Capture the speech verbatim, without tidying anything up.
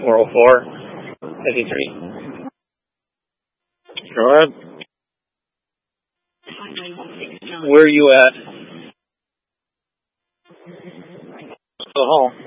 four oh four, fifty-three. Go ahead. Where are you at? The hall.